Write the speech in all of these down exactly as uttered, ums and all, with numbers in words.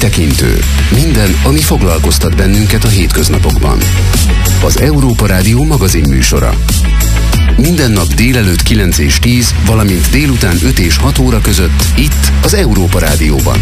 Kitekintő. Minden, ami foglalkoztat bennünket a hétköznapokban. Az Európa Rádió magazin műsora. Minden nap délelőtt kilenc és tíz, valamint délután öt és hat óra között itt az Európa Rádióban.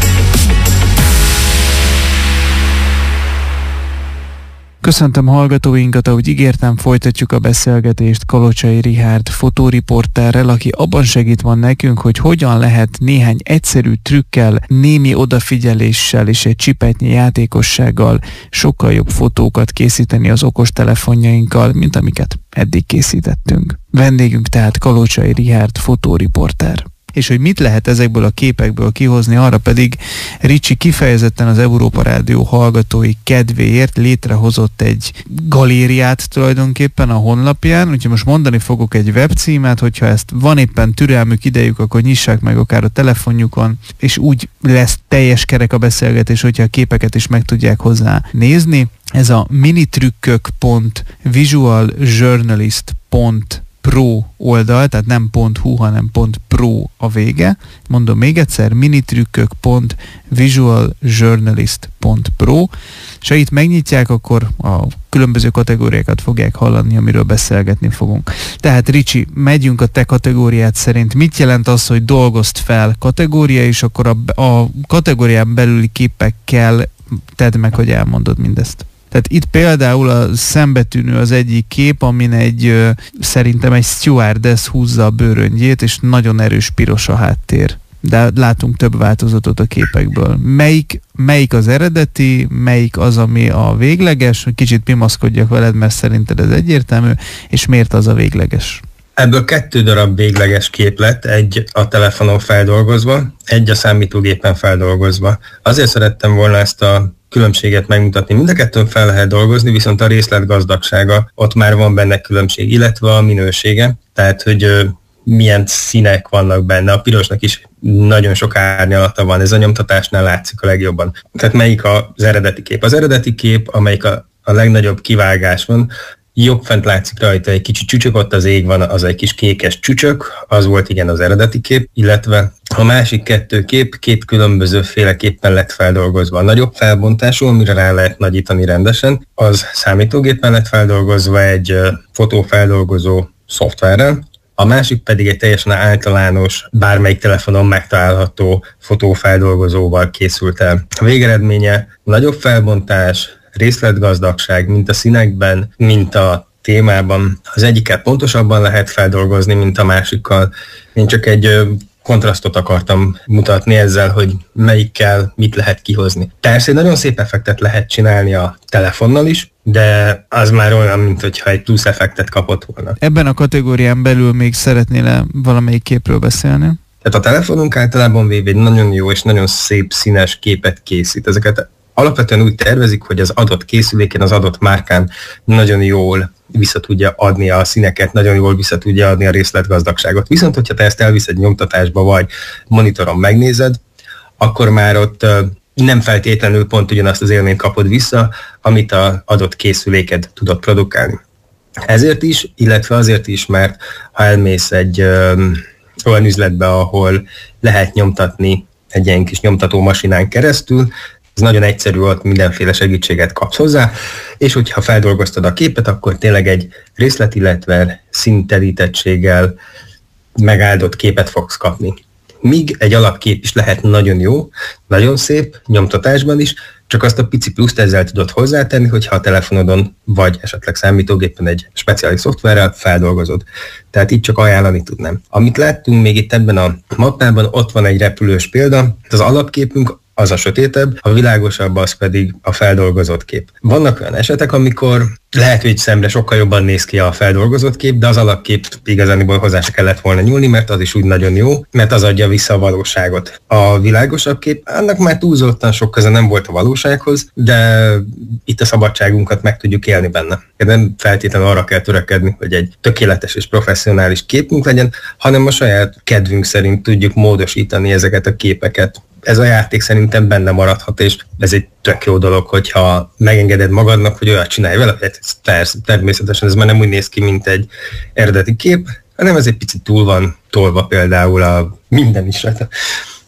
Köszöntöm hallgatóinkat, ahogy ígértem, folytatjuk a beszélgetést Kalocsai Richárd fotóriporterrel, aki abban segít van nekünk, hogy hogyan lehet néhány egyszerű trükkel, némi odafigyeléssel és egy csipetnyi játékossággal sokkal jobb fotókat készíteni az okostelefonjainkkal, mint amiket eddig készítettünk. Vendégünk tehát Kalocsai Richárd fotóriporter. És hogy mit lehet ezekből a képekből kihozni, arra pedig Ricsi kifejezetten az Európa Rádió hallgatói kedvéért létrehozott egy galériát tulajdonképpen a honlapján, úgyhogy most mondani fogok egy webcímet, hogyha ezt van éppen türelmük, idejük, akkor nyissák meg akár a telefonjukon, és úgy lesz teljes kerek a beszélgetés, hogyha a képeket is meg tudják hozzá nézni. Ez a minitrükkök pont visualjournalist pont pro oldal, tehát nem .hu, hanem .pro a vége. Mondom még egyszer, minitrükkök pont visualjournalist pont pro, és ha itt megnyitják, akkor a különböző kategóriákat fogják hallani, amiről beszélgetni fogunk. Tehát Ricsi, megyünk a te kategóriát szerint. Mit jelent az, hogy dolgozd fel kategória, és akkor a, a kategórián belüli képekkel tedd meg, hogy elmondod mindezt? Tehát itt például a szembetűnő az egyik kép, amin egy, ö, szerintem egy stewardess húzza a bőröngyét, és nagyon erős piros a háttér. De látunk több változatot a képekből. Melyik, melyik az eredeti, melyik az, ami a végleges? Kicsit pimaszkodjak veled, mert szerinted ez egyértelmű, és miért az a végleges? Ebből kettő darab végleges kép lett, egy a telefonon feldolgozva, egy a számítógépen feldolgozva. Azért szerettem volna ezt a különbséget megmutatni. Mind a kettőn fel lehet dolgozni, viszont a részletgazdagsága, ott már van benne különbség, illetve a minősége, tehát hogy ö, milyen színek vannak benne. A pirosnak is nagyon sok árnyalata van, ez a nyomtatásnál látszik a legjobban. Tehát melyik az eredeti kép? Az eredeti kép, amelyik a, a legnagyobb kivágás van, jobb fent látszik rajta egy kicsi csücsök, ott az ég van, az egy kis kékes csücsök, az volt igen az eredeti kép, illetve a másik kettő kép két különböző féleképpen lett feldolgozva. A nagyobb felbontású, amire rá lehet nagyítani rendesen, az számítógépen lett feldolgozva egy fotófeldolgozó szoftverrel, a másik pedig egy teljesen általános, bármelyik telefonon megtalálható fotófeldolgozóval készült el. A végeredménye nagyobb felbontás, részletgazdagság, mint a színekben, mint a témában. Az egyiket pontosabban lehet feldolgozni, mint a másikkal. Én csak egy kontrasztot akartam mutatni ezzel, hogy melyikkel mit lehet kihozni. Persze egy nagyon szép effektet lehet csinálni a telefonnal is, de az már olyan, mint hogyha egy plusz effektet kapott volna. Ebben a kategórián belül még szeretnél valamelyik képről beszélni? Tehát a telefonunk általában véve egy nagyon jó és nagyon szép színes képet készít. Ezeket alapvetően úgy tervezik, hogy az adott készüléken, az adott márkán nagyon jól vissza tudja adni a színeket, nagyon jól vissza tudja adni a részletgazdagságot. Viszont, hogyha te ezt elviszed nyomtatásba, vagy monitoron megnézed, akkor már ott nem feltétlenül pont ugyanazt az élményt kapod vissza, amit az adott készüléked tudott produkálni. Ezért is, illetve azért is, mert ha elmész egy ö, olyan üzletbe, ahol lehet nyomtatni egy ilyen kis nyomtató masinán keresztül, ez nagyon egyszerű, ott mindenféle segítséget kapsz hozzá, és hogyha feldolgoztad a képet, akkor tényleg egy részlet, illetve színtelítettséggel megáldott képet fogsz kapni. Míg egy alapkép is lehet nagyon jó, nagyon szép, nyomtatásban is, csak azt a pici pluszt ezzel tudod hozzátenni, hogyha a telefonodon vagy esetleg számítógépen egy speciális szoftverrel feldolgozod. Tehát itt csak ajánlani tudnám. Amit láttunk még itt ebben a mappában, ott van egy repülős példa, az alapképünk az a sötétebb, a világosabb az pedig a feldolgozott kép. Vannak olyan esetek, amikor lehet, hogy szemre sokkal jobban néz ki a feldolgozott kép, de az alapkép igazániból hozzá se kellett volna nyúlni, mert az is úgy nagyon jó, mert az adja vissza a valóságot. A világosabb kép, annak már túlzottan sok köze nem volt a valósághoz, de itt a szabadságunkat meg tudjuk élni benne. Nem feltétlenül arra kell törekedni, hogy egy tökéletes és professzionális képünk legyen, hanem a saját kedvünk szerint tudjuk módosítani ezeket a képeket. Ez a játék szerintem benne maradhat, és ez egy tök jó dolog, hogyha megengeded magadnak, hogy olyat csinálj vele, hogy persze, természetesen ez már nem úgy néz ki, mint egy eredeti kép, hanem ez egy picit túl van tolva például a minden is rajta.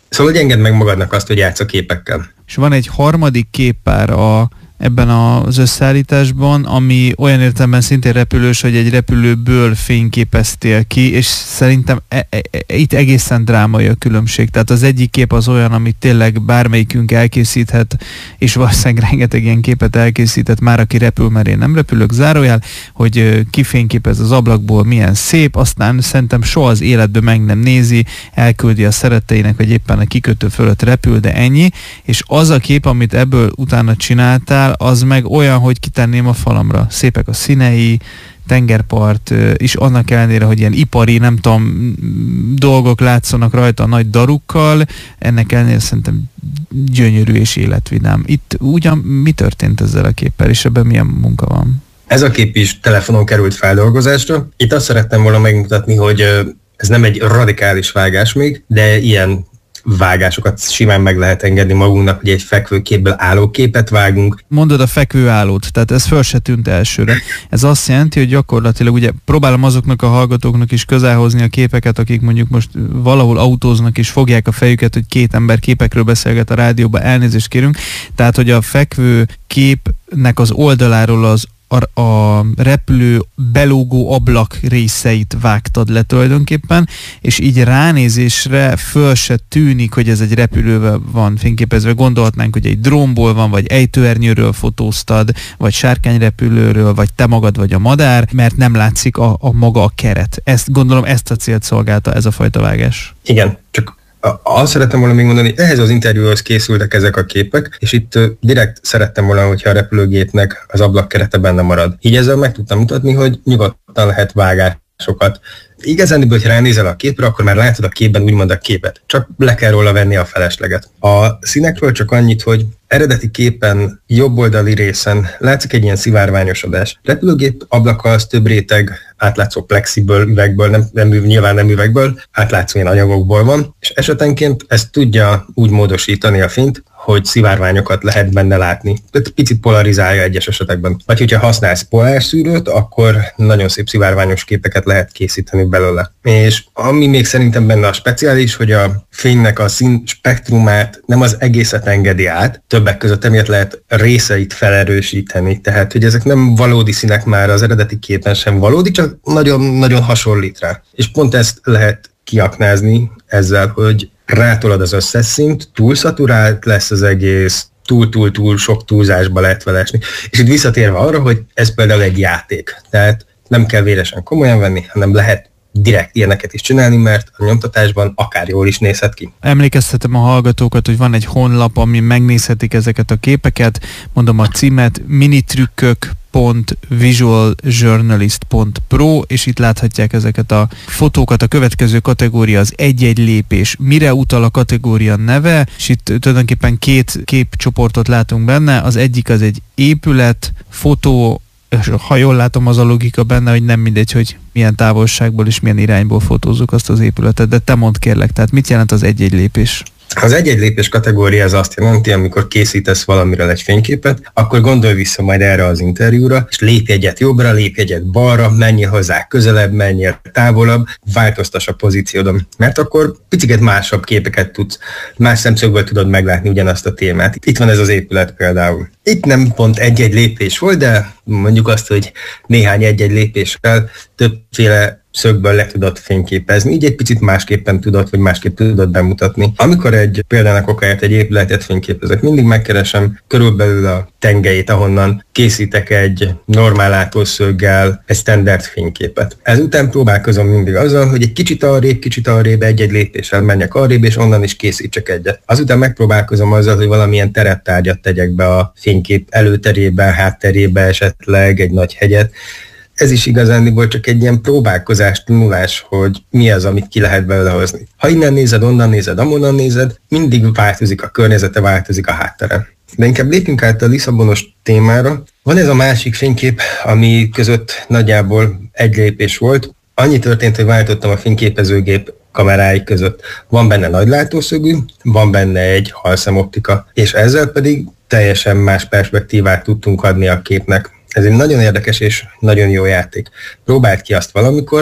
Szóval, hogy engedd meg magadnak azt, hogy játsz a képekkel. És van egy harmadik képpár a ebben az összeállításban, ami olyan értelemben szintén repülős, hogy egy repülőből fényképeztél ki, és szerintem e- e- e- itt egészen drámai a különbség. Tehát az egyik kép az olyan, amit tényleg bármelyikünk elkészíthet, és valószínűleg rengeteg ilyen képet elkészített már, aki repül, mert én nem repülök, zárójel, hogy kifényképez az ablakból, milyen szép, aztán szerintem soha az életben meg nem nézi, elküldi a szeretteinek, hogy éppen a kikötő fölött repül, de ennyi, és az a kép, amit ebből utána csináltál, az meg olyan, hogy kitenném a falamra. Szépek a színei, tengerpart, és annak ellenére, hogy ilyen ipari, nem tudom, dolgok látszanak rajta a nagy darukkal, ennek ellenére szerintem gyönyörű és életvidám. Itt ugyan mi történt ezzel a képpel, és ebben milyen munka van? Ez a kép is telefonon került feldolgozásra. Itt azt szerettem volna megmutatni, hogy ez nem egy radikális vágás még, de ilyen vágásokat simán meg lehet engedni magunknak, hogy egy fekvőképből álló képet vágunk. Mondod a fekvőállót, tehát ez föl se tűnt elsőre. Ez azt jelenti, hogy gyakorlatilag ugye próbálom azoknak a hallgatóknak is közelhozni a képeket, akik mondjuk most valahol autóznak és fogják a fejüket, hogy két ember képekről beszélget a rádióban, elnézést kérünk. Tehát, hogy a fekvő képnek az oldaláról az A, a repülő belógó ablak részeit vágtad le tulajdonképpen, és így ránézésre föl se tűnik, hogy ez egy repülővel van fényképezve. Gondolhatnánk, hogy egy drónból van, vagy ejtőernyőről fotóztad, vagy sárkányrepülőről, vagy te magad, vagy a madár, mert nem látszik a, a maga a keret. Ezt gondolom, ezt a célt szolgálta ez a fajta vágás. Igen, csak azt szerettem volna még mondani, hogy ehhez az interjúhoz készültek ezek a képek, és itt direkt szerettem volna, hogyha a repülőgépnek az ablakkerete benne marad. Így ezzel meg tudtam mutatni, hogy nyugodtan lehet vágásokat. Igazán, hogy ránézel a képre, akkor már látod a képben úgymond a képet. Csak le kell róla venni a felesleget. A színekről csak annyit, hogy eredeti képen jobb oldali részen látszik egy ilyen szivárványosodás. Repülőgép ablaka az több réteg átlátszó plexiből, üvegből, nem, nem, nyilván nem üvegből, átlátszó ilyen anyagokból van, és esetenként ezt tudja úgy módosítani a fényt, hogy szivárványokat lehet benne látni. Tehát picit polarizálja egyes esetekben. Vagy hogyha használsz polárszűrőt, akkor nagyon szép szivárványos képeket lehet készíteni belőle. És ami még szerintem benne a speciális, hogy a fénynek a szín spektrumát nem az egészet engedi át, többek között emiatt lehet részeit felerősíteni. Tehát, hogy ezek nem valódi színek már az eredeti képen sem valódi, csak nagyon-nagyon hasonlít rá. És pont ezt lehet kiaknázni ezzel, hogy rátolod az összes színt, túl szaturált lesz az egész, túl-túl-túl sok túlzásba lehet vele esni. És itt visszatérve arra, hogy ez például egy játék. Tehát nem kell véresen komolyan venni, hanem lehet direkt ilyeneket is csinálni, mert a nyomtatásban akár jól is nézhet ki. Emlékeztetem a hallgatókat, hogy van egy honlap, ami megnézhetik ezeket a képeket. Mondom a címet, minitrükkök pont visual journalist pont pro, és itt láthatják ezeket a fotókat. A következő kategória az egy-egy lépés. Mire utal a kategória neve, és itt tulajdonképpen két képcsoportot látunk benne. Az egyik az egy épület, fotó, és ha jól látom, az a logika benne, hogy nem mindegy, hogy milyen távolságból és milyen irányból fotózzuk azt az épületet, de te mondd kérlek, tehát mit jelent az egy-egy lépés? Az egy-egy lépés kategória az azt jelenti, amikor készítesz valamiről egy fényképet, akkor gondolj vissza majd erre az interjúra, és lépj egyet jobbra, lépj egyet balra, menjél hozzá közelebb, menjél távolabb, változtass a pozíciódon, mert akkor picit másabb képeket tudsz, más szemszögből tudod meglátni ugyanazt a témát. Itt van ez az épület például. Itt nem pont egy-egy lépés volt, de mondjuk azt, hogy néhány egy-egy lépéssel többféle szögből le tudod fényképezni, így egy picit másképpen tudod, vagy másképp tudod bemutatni. Amikor egy példának okáért egy épületet fényképezek, mindig megkeresem körülbelül a tengelyét, ahonnan készítek egy normál látószöggel egy standard fényképet. Ezután próbálkozom mindig azzal, hogy egy kicsit arrébb, kicsit arrébb, egy-egy lépéssel menjek arrébb, és onnan is készítsek egyet. Azután megpróbálkozom azzal, hogy valamilyen tereptárgyat tegyek be a fénykép előterébe, hátterébe, esetleg egy nagy hegyet. Ez is igazándiból csak egy ilyen próbálkozás, tanulás, hogy mi az, amit ki lehet belőle hozni. Ha innen nézed, onnan nézed, amonnan nézed, mindig változik a környezete, változik a háttere. De inkább lépjünk át a Lisszabonos témára. Van ez a másik fénykép, ami között nagyjából egy lépés volt. Annyi történt, hogy váltottam a fényképezőgép kamerái között. Van benne nagy látószögű, van benne egy halszemoptika, és ezzel pedig teljesen más perspektívát tudtunk adni a képnek. Ez egy nagyon érdekes és nagyon jó játék. Próbáld ki azt valamikor,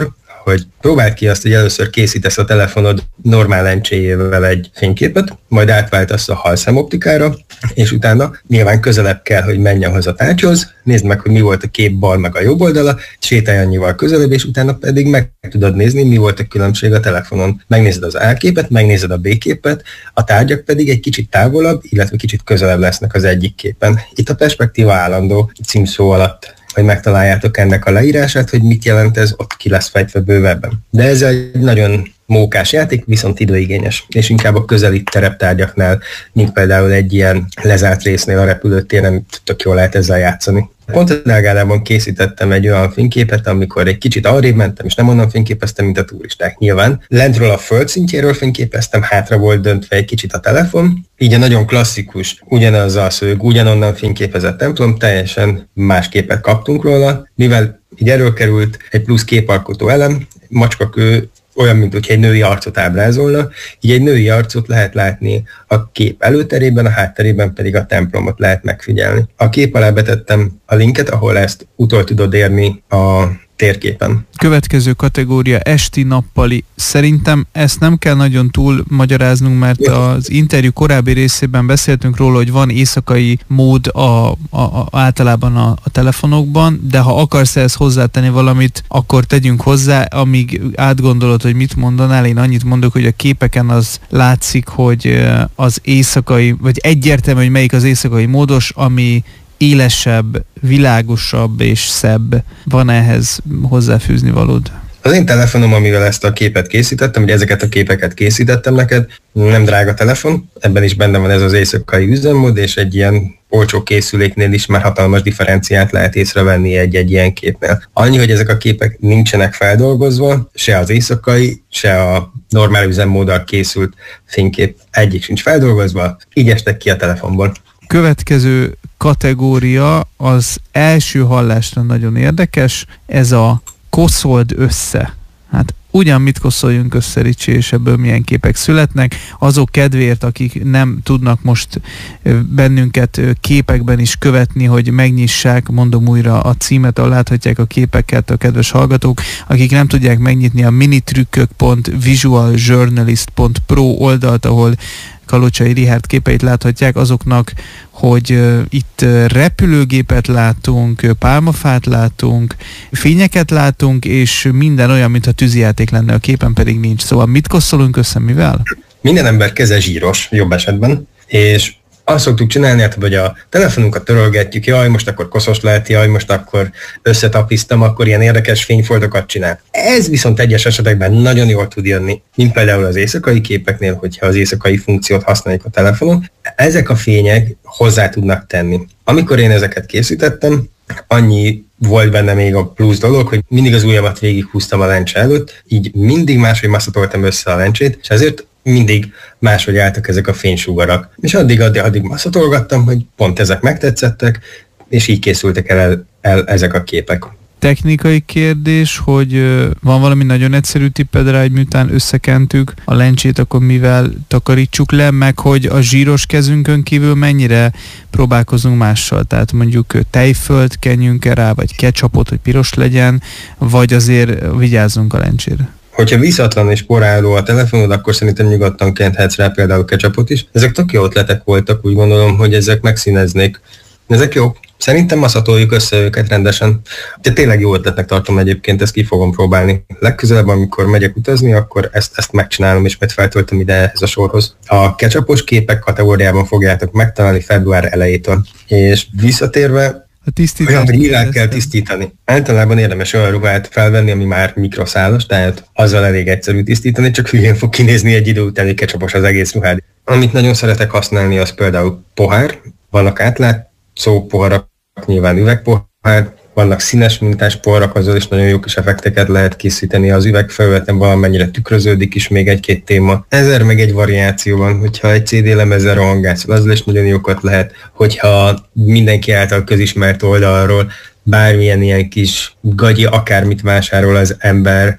hogy próbáld ki azt, hogy először készítesz a telefonod normál lencséjével egy fényképet, majd átváltasz a halszemoptikára, és utána nyilván közelebb kell, hogy menjen hozzá a tárgyhoz, nézd meg, hogy mi volt a kép bal meg a jobb oldala, sétálj annyival közelebb, és utána pedig meg tudod nézni, mi volt a különbség a telefonon. Megnézed az A képet, megnézed a B képet, a tárgyak pedig egy kicsit távolabb, illetve kicsit közelebb lesznek az egyik képen. Itt a perspektíva állandó címszó alatt, hogy megtaláljátok ennek a leírását, hogy mit jelent ez, ott ki lesz fejtve bővebben. De ez egy nagyon mókás játék, viszont időigényes, és inkább a közeli tereptárgyaknál, mint például egy ilyen lezárt résznél a repülőtéren tök jól lehet ezzel játszani. Pont a Delgádában készítettem egy olyan fényképet, amikor egy kicsit arrébb mentem, és nem onnan fényképeztem, mint a turisták nyilván. Lentről a földszintjéről fényképeztem, hátra volt döntve egy kicsit a telefon, így a nagyon klasszikus, ugyanaz a szög, ugyanonnan fényképezett templom, teljesen más képet kaptunk róla, mivel így erről került egy plusz képalkotó elem, macskakő, olyan, mint hogy egy női arcot ábrázolna, így egy női arcot lehet látni a kép előterében, a hátterében pedig a templomot lehet megfigyelni. A kép alá betettem a linket, ahol ezt utol tudod érni a térképen. Következő kategória esti-nappali. Szerintem ezt nem kell nagyon túl magyaráznunk, mert az interjú korábbi részében beszéltünk róla, hogy van éjszakai mód a, a, a, általában a, a telefonokban, de ha akarsz ezt hozzátenni valamit, akkor tegyünk hozzá, amíg átgondolod, hogy mit mondanál. Én annyit mondok, hogy a képeken az látszik, hogy az éjszakai, vagy egyértelmű, hogy melyik az éjszakai módos, ami élesebb, világosabb és szebb. Van ehhez hozzáfűzni valód? Az én telefonom, amivel ezt a képet készítettem, ugye ezeket a képeket készítettem neked, nem drága telefon, ebben is benne van ez az éjszakai üzemmód, és egy ilyen olcsó készüléknél is már hatalmas differenciát lehet észrevenni egy-egy ilyen képnél. Annyi, hogy ezek a képek nincsenek feldolgozva, se az éjszakai, se a normál üzemmóddal készült fénykép egyik sincs feldolgozva, így estek ki a telefonból. Következő kategória az első hallásra nagyon érdekes, ez a koszold össze. Hát ugyan mit koszoljunk össze, Ricsi, és ebből milyen képek születnek. Azok kedvéért, akik nem tudnak most bennünket képekben is követni, hogy megnyissák, mondom újra a címet, ahol láthatják a képeket a kedves hallgatók, akik nem tudják megnyitni a minitrükkök pont visualjournalist pont pro oldalt, ahol Kalocsai Richárd képeit láthatják, azoknak, hogy uh, itt uh, repülőgépet látunk, uh, pálmafát látunk, fényeket látunk, és minden olyan, mintha tűzijáték lenne, a képen pedig nincs. Szóval mit kosszolunk össze, mivel? Minden ember keze zsíros, jobb esetben, és azt szoktuk csinálni, hát, hogy a telefonunkat törölgetjük, jaj, most akkor koszos lehet, jaj, most akkor összetapisztam, akkor ilyen érdekes fényfoltokat csinál. Ez viszont egyes esetekben nagyon jól tud jönni, mint például az éjszakai képeknél, hogyha az éjszakai funkciót használjuk a telefonon. Ezek a fények hozzá tudnak tenni. Amikor én ezeket készítettem, annyi volt benne még a plusz dolog, hogy mindig az ujjamat végighúztam a lencse előtt, így mindig máshogy masszatoltam össze a lencsét, és ezért mindig máshogy álltak ezek a fénysugarak. És addig, addig, addig masszatolgattam, hogy pont ezek megtetszettek, és így készültek el, el ezek a képek. Technikai kérdés, hogy van valami nagyon egyszerű tipped rá, hogy miután összekentük a lencsét, akkor mivel takarítsuk le, meg hogy a zsíros kezünkön kívül mennyire próbálkozunk mással, tehát mondjuk tejfölt kenjünk rá, vagy ketchupot, hogy piros legyen, vagy azért vigyázzunk a lencsére. Hogyha vízatlan és poráló a telefonod, akkor szerintem nyugodtan kenthetsz rá például ketchupot is. Ezek tök jó ötletek voltak, úgy gondolom, hogy ezek megszíneznék. Ezek jók. Szerintem masszatoljuk össze őket rendesen. De tényleg jó ötletnek tartom egyébként, ezt ki fogom próbálni. Legközelebb, amikor megyek utazni, akkor ezt, ezt megcsinálom, és majd feltöltöm ide ehhez a sorhoz. A ketchupos képek kategóriában fogjátok megtalálni február elejétől. És visszatérve, olyan, hogy nyilván kell tisztítani. Általában érdemes olyan ruhát felvenni, ami már mikroszálas, tehát azzal elég egyszerű tisztítani, csak hülyén fog kinézni egy idő után, hogy ketchupos az egész ruhád. Amit nagyon szeretek használni, az például pohár. Vannak átlátszó poharak, nyilván üvegpohár, vannak színes mintás poharak, azzal is nagyon jó kis effekteket lehet készíteni, az üvegfelületen valamennyire tükröződik is még egy-két téma. Ezer meg egy variáció van, hogyha egy cé dé lemezzel rohangálsz, azzal is nagyon jókat lehet, hogyha mindenki által közismert oldalról bármilyen ilyen kis gagyi akármit vásárol az ember,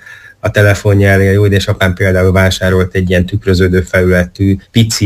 a telefonja elé. Jó, édesapám például vásárolt egy ilyen tükröződő felületű,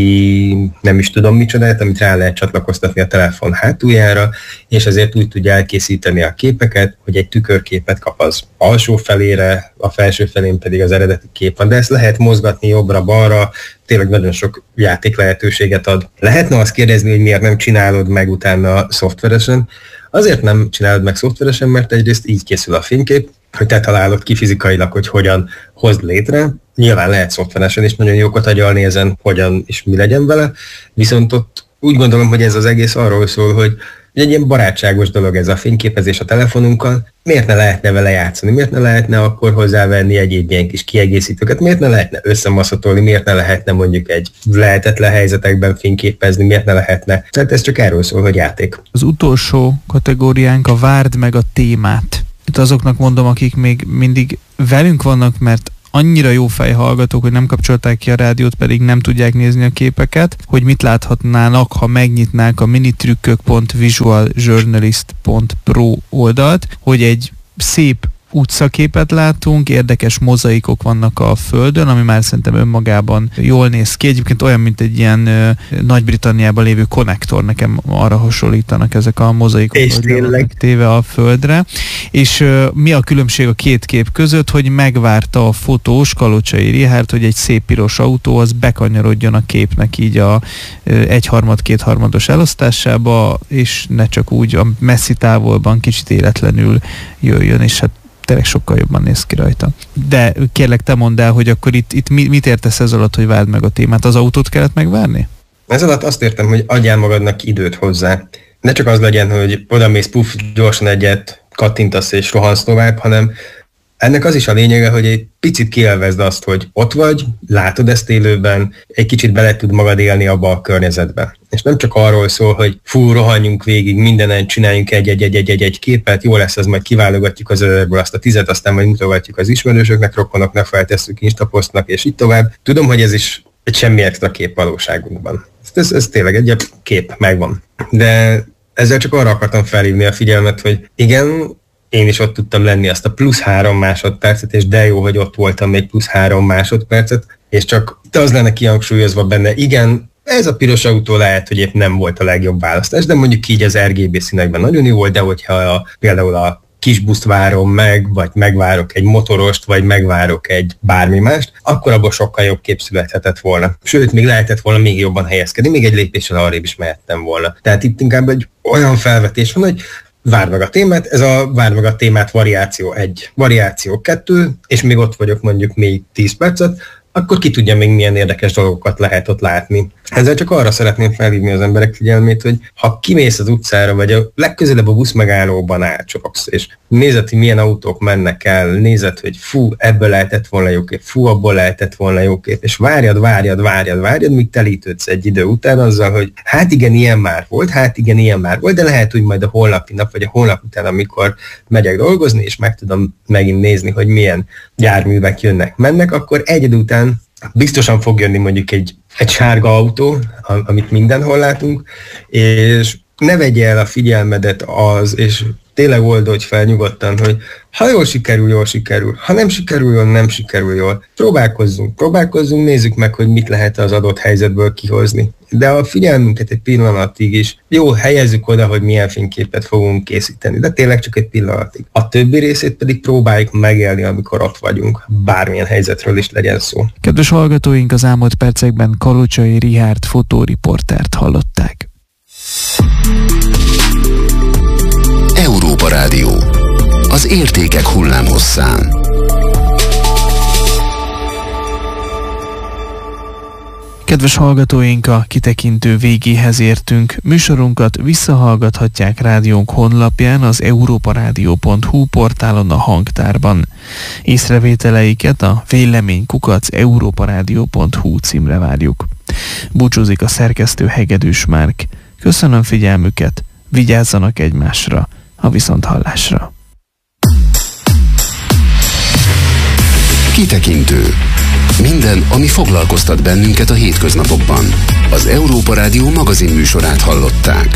pici, nem is tudom micsodát, amit rá lehet csatlakoztatni a telefon hátuljára, és ezért úgy tudja elkészíteni a képeket, hogy egy tükörképet kap az alsó felére, a felső felén pedig az eredeti kép van. De ezt lehet mozgatni jobbra-balra, tényleg nagyon sok játék lehetőséget ad. Lehetne azt kérdezni, hogy miért nem csinálod meg utána szoftveresen? Azért nem csinálod meg szoftveresen, mert egyrészt így készül a fénykép, hogy te találod ki fizikailag, hogy hogyan hozd létre. Nyilván lehet szoftveresen is nagyon jókat agyalni ezen, hogyan és mi legyen vele, viszont ott úgy gondolom, hogy ez az egész arról szól, hogy egy ilyen barátságos dolog ez a fényképezés a telefonunkkal. Miért ne lehetne vele játszani? Miért ne lehetne akkor hozzávenni egyéb ilyen kis kiegészítőket? Miért ne lehetne összemaszatolni? Miért ne lehetne mondjuk egy lehetetlen helyzetekben fényképezni? Miért ne lehetne? Tehát ez csak erről szól, hogy játék. Az utolsó kategóriánk a várd meg a témát. Itt azoknak mondom, akik még mindig velünk vannak, mert annyira jó fejhallgatók, hogy nem kapcsolták ki a rádiót, pedig nem tudják nézni a képeket, hogy mit láthatnának, ha megnyitnák a minitrükkök pont visual journalist pont pro oldalt, hogy egy szép utcaképet látunk, érdekes mozaikok vannak a földön, ami már szerintem önmagában jól néz ki. Egyébként olyan, mint egy ilyen ö, Nagy-Britanniában lévő konnektor, nekem arra hasonlítanak ezek a mozaikok, és hogy tényleg téve a földre. És ö, mi a különbség a két kép között, hogy megvárta a fotós, Kalocsai Richárd, hogy egy szép piros autó az bekanyarodjon a képnek így a ö, egyharmad-kétharmados elosztásába, és ne csak úgy a messzi távolban kicsit életlenül jöjjön, és hát tényleg sokkal jobban néz ki rajta. De kérlek, te mondd el, hogy akkor itt, itt mit értesz ez alatt, hogy várd meg a témát? Az autót kellett megvárni? Ez alatt azt értem, hogy adjál magadnak időt hozzá. Ne csak az legyen, hogy odamész, puff, gyorsan egyet kattintasz és rohansz tovább, hanem ennek az is a lényege, hogy egy picit kielvezd azt, hogy ott vagy, látod ezt élőben, egy kicsit bele tud magad élni abba a környezetbe. És nem csak arról szól, hogy fú, rohanjunk végig, mindenen csináljunk egy-egy-egy-egy-egy képet, jó lesz, az majd kiválogatjuk az ölerből azt a tizet, aztán majd mutogatjuk az ismerősöknek, rokonoknak, feltesszük Instapostnak, és így tovább. Tudom, hogy ez is egy semmi extra kép valóságunkban. Ez, ez tényleg egy kép, megvan. De ezzel csak arra akartam felhívni a figyelmet, hogy igen, én is ott tudtam lenni azt a plusz három másodpercet, és de jó, hogy ott voltam még plusz három másodpercet, és csak az lenne kihangsúlyozva benne, igen, ez a piros autó lehet, hogy épp nem volt a legjobb választás, de mondjuk így az er gé bé színekben nagyon jó volt, de hogyha a, például a kis buszt várom meg, vagy megvárok egy motorost, vagy megvárok egy bármi mást, akkor abból sokkal jobb kép születhetett volna. Sőt, még lehetett volna még jobban helyezkedni, még egy lépéssel arrébb is mehettem volna. Tehát itt inkább egy olyan felvetés van, hogy várd meg a témát, ez a várd meg a témát variáció egy, variáció kettő, és még ott vagyok mondjuk még tíz percet, akkor ki tudja még milyen érdekes dolgokat lehet ott látni. Ezzel csak arra szeretném felhívni az emberek figyelmét, hogy ha kimész az utcára, vagy a legközelebb a buszmegállóban átcsapsz, és nézed, hogy milyen autók mennek el, nézed, hogy fú, ebből lehetett volna jó kép, fú, abból lehetett volna jó kép, és várjad, várjad, várjad, várjad, míg telítődsz egy idő után azzal, hogy hát igen, ilyen már volt, hát igen, ilyen már volt, de lehet, hogy majd a holnapi nap, vagy a holnap után, amikor megyek dolgozni, és meg tudom megint nézni, hogy milyen járművek jönnek, mennek, akkor egy idő után biztosan fog jönni mondjuk egy, egy sárga autó, amit mindenhol látunk, és ne vegye el a figyelmedet az, és tényleg oldódj fel nyugodtan, hogy ha jól sikerül, jól sikerül, ha nem sikerül jól, nem sikerül jól. Próbálkozzunk, próbálkozzunk, nézzük meg, hogy mit lehet az adott helyzetből kihozni. De a figyelmünket egy pillanatig is jó, helyezzük oda, hogy milyen fényképet fogunk készíteni, de tényleg csak egy pillanatig. A többi részét pedig próbáljuk megélni, amikor ott vagyunk, bármilyen helyzetről is legyen szó. Kedves hallgatóink, az elmúlt percekben Kalocsai Richárd fotóriportert hallották. Európa Rádió. Az értékek hullámhosszán. Kedves hallgatóink, a kitekintő végéhez értünk. Műsorunkat visszahallgathatják rádiónk honlapján, az európarádió pont hu portálon, a hangtárban. Észrevételeiket a vélemény kukac európarádió pont hu címre várjuk. Búcsúzik a szerkesztő Hegedűs Márk. Köszönöm figyelmüket, vigyázzanak egymásra, a viszonthallásra. Kitekintő. Minden, ami foglalkoztat bennünket a hétköznapokban. Az Európa Rádió magazin műsorát hallották.